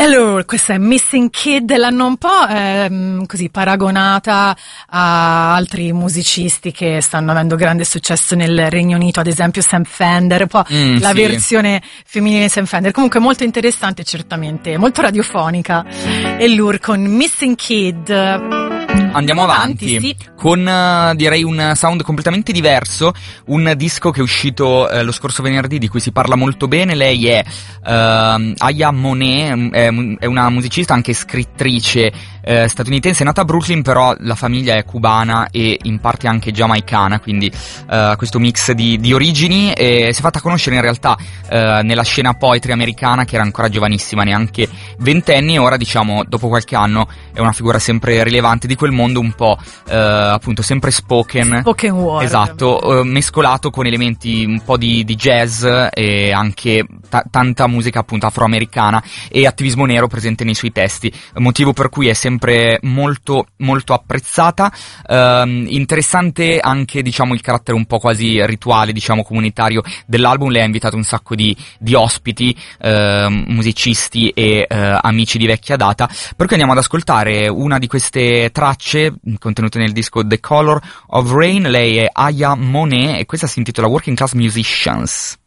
Allora, questa è Missing Kid, l'hanno un po' così paragonata a altri musicisti che stanno avendo grande successo nel Regno Unito, ad esempio Sam Fender, un po' la versione femminile di Sam Fender. Comunque molto interessante, certamente, molto radiofonica. E Lure con Missing Kid. Andiamo avanti sì. con direi un sound completamente diverso, un disco che è uscito lo scorso venerdì, di cui si parla molto bene. Lei è Aya Monet, è una musicista, anche scrittrice statunitense, nata a Brooklyn, però la famiglia è cubana e in parte anche giamaicana, quindi questo mix di origini, e si è fatta conoscere in realtà nella scena poetry americana, che era ancora giovanissima, neanche ventenni, e ora, diciamo, dopo qualche anno è una figura sempre rilevante di quel mondo un po' appunto sempre spoken word, esatto, mescolato con elementi un po' di jazz e anche tanta musica appunto afroamericana e attivismo nero presente nei suoi testi, motivo per cui è sempre molto molto apprezzata. Interessante anche, diciamo, il carattere un po' quasi rituale, diciamo comunitario dell'album. Lei ha invitato un sacco di ospiti, musicisti e amici di vecchia data, per cui andiamo ad ascoltare una di queste tracce contenute nel disco The Color of Rain. Lei è Aya Monet e questa si intitola Working Class Musicians.